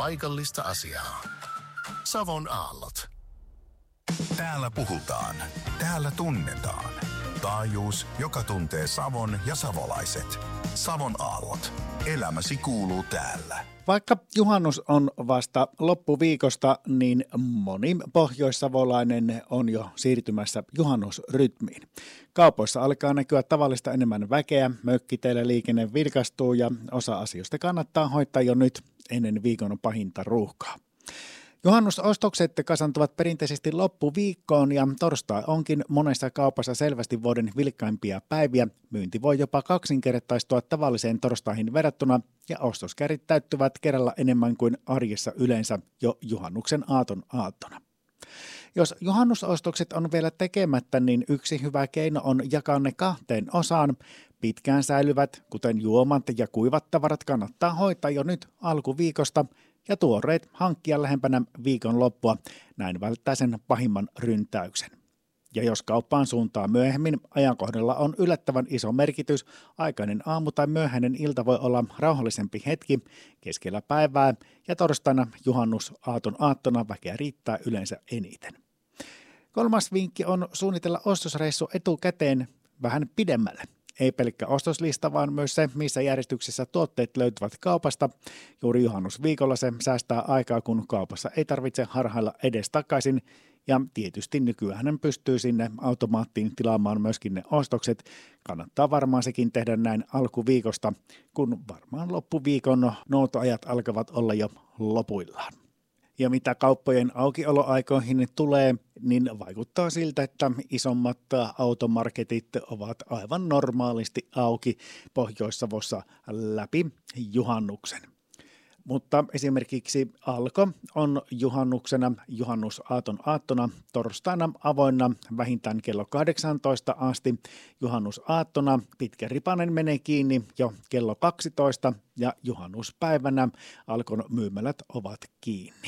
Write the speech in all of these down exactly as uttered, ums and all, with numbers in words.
paikallista asiaa. Savon aallot. Täällä puhutaan. Täällä tunnetaan. Taajuus, joka tuntee Savon ja savolaiset. Savon aallot. Elämäsi kuuluu täällä. Vaikka juhannus on vasta loppuviikosta, niin moni pohjoissavolainen on jo siirtymässä juhannusrytmiin. Kaupoissa alkaa näkyä tavallista enemmän väkeä, mökkiteillä liikenne vilkastuu ja osa asioista kannattaa hoitaa jo nyt ennen viikon pahinta ruuhkaa. Juhannusostokset kasantuvat perinteisesti loppuviikkoon ja torstai onkin monessa kaupassa selvästi vuoden vilkkaimpia päiviä. Myynti voi jopa kaksinkertaistua tavalliseen torstaihin verrattuna ja ostoskärit täyttyvät kerralla enemmän kuin arjessa yleensä jo juhannuksen aaton aattona. Jos juhannusostokset on vielä tekemättä, niin yksi hyvä keino on jakaa ne kahteen osaan. Pitkään säilyvät, kuten juomat ja kuivat tavarat, kannattaa hoitaa jo nyt alkuviikosta ja tuoreet hankkia lähempänä viikonloppua, näin välttää sen pahimman ryntäyksen. Ja jos kauppaan suuntaa myöhemmin, ajankohdalla on yllättävän iso merkitys. Aikainen aamu tai myöhäinen ilta voi olla rauhallisempi hetki keskellä päivää ja torstaina juhannusaaton aattona väkeä riittää yleensä eniten. Kolmas vinkki on suunnitella ostosreissu etukäteen vähän pidemmälle. Ei pelkkä ostoslista, vaan myös se, missä järjestyksessä tuotteet löytyvät kaupasta. Juuri juhannusviikolla se säästää aikaa, kun kaupassa ei tarvitse harhailla edes takaisin. Ja tietysti nykyään pystyy sinne automaattiin tilaamaan myöskin ne ostokset. Kannattaa varmaan sekin tehdä näin alkuviikosta, kun varmaan loppuviikon noutoajat alkavat olla jo lopuillaan. Ja mitä kauppojen aukioloaikoihin tulee, niin vaikuttaa siltä, että isommat automarketit ovat aivan normaalisti auki Pohjois-Savossa läpi juhannuksen. Mutta esimerkiksi Alko on juhannuksena, juhannusaaton aattona torstaina avoinna vähintään kello kahdeksantoista asti. Juhannusaattona pitkä ripanen menee kiinni jo kello kaksitoista ja juhannuspäivänä Alkon myymälät ovat kiinni.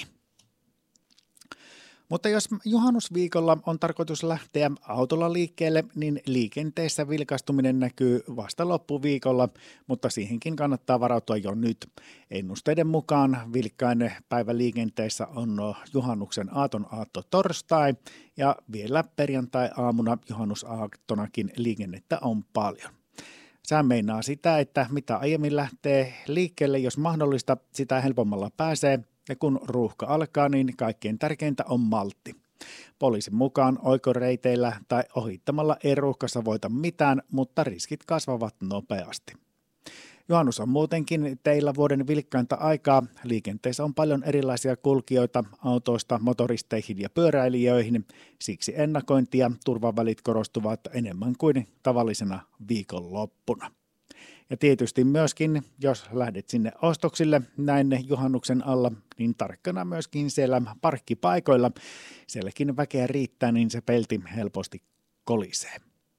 Mutta jos juhannusviikolla on tarkoitus lähteä autolla liikkeelle, niin liikenteessä vilkastuminen näkyy vasta loppuviikolla, mutta siihenkin kannattaa varautua jo nyt. Ennusteiden mukaan vilkkain päivä liikenteessä on juhannuksen aaton aatto torstai ja vielä perjantai-aamuna juhannusaattonakin liikennettä on paljon. Sää meinaa sitä, että mitä aiemmin lähtee liikkeelle, jos mahdollista, sitä helpommalla pääsee. Ja kun ruuhka alkaa, niin kaikkein tärkeintä on maltti. Poliisin mukaan oikoreiteillä tai ohittamalla ei ruuhkassa voita mitään, mutta riskit kasvavat nopeasti. Juhannus on muutenkin teillä vuoden vilkkainta aikaa. Liikenteessä on paljon erilaisia kulkijoita autoista motoristeihin ja pyöräilijöihin. Siksi ennakointi ja turvavälit korostuvat enemmän kuin tavallisena viikonloppuna. Ja tietysti myöskin, jos lähdet sinne ostoksille näin juhannuksen alla, niin tarkkana myöskin siellä parkkipaikoilla. Sielläkin väkeä riittää, niin se pelti helposti kolisee.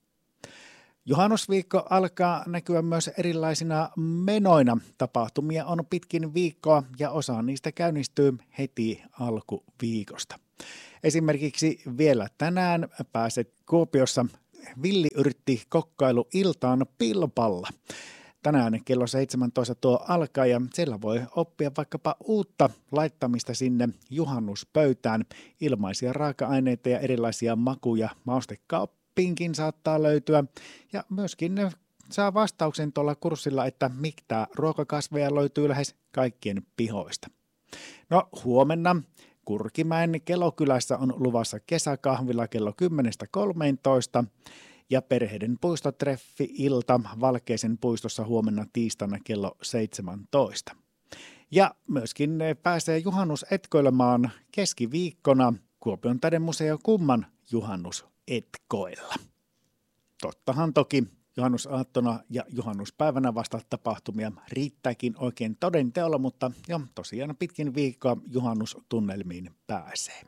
Juhannusviikko alkaa näkyä myös erilaisina menoina. Tapahtumia on pitkin viikkoa ja osa niistä käynnistyy heti alkuviikosta. Esimerkiksi vielä tänään pääset Kuopiossa villiyrtti kokkailuiltaan Pilpalla. Tänään kello seitsemäntoista tuo alkaa ja siellä voi oppia vaikkapa uutta laittamista sinne juhannuspöytään. Ilmaisia raaka-aineita ja erilaisia makuja maustekauppiinkin saattaa löytyä. Ja myöskin ne saa vastauksen tuolla kurssilla, että mitä ruokakasveja löytyy lähes kaikkien pihoista. No huomenna Kurkimäen Kelokylässä on luvassa kesäkahvila kello kymmenestä kolmeentoista ja perheiden puistotreffi-ilta Valkeisen puistossa huomenna tiistaina kello seitsemäntoista. Ja myöskin pääsee juhannusetkoilemaan keskiviikkona Kuopion taidemuseo Kumman juhannusetkoilla. Tottahan toki juhannusaattona ja juhannuspäivänä vasta tapahtumia riittääkin oikein toden teolla, mutta jo tosiaan pitkin viikkoa juhannustunnelmiin pääsee.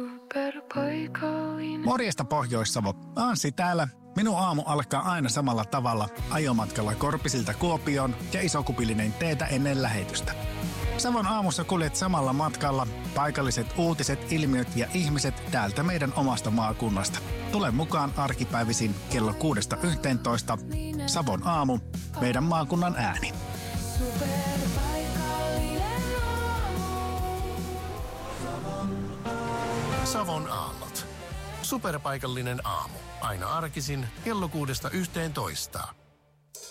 Morjesta Pohjois-Savo, Anssi täällä. Minun aamu alkaa aina samalla tavalla ajomatkalla Korpisilta Kuopioon ja isokupillinen teetä ennen lähetystä. Savon aamussa kuljet samalla matkalla paikalliset uutiset, ilmiöt ja ihmiset täältä meidän omasta maakunnasta. Tule mukaan arkipäivisin kello kuudesta yhteentoista. Savon aamu, meidän maakunnan ääni. Savon aallot. Superpaikallinen aamu. Aina arkisin kello kuudesta yhteentoista.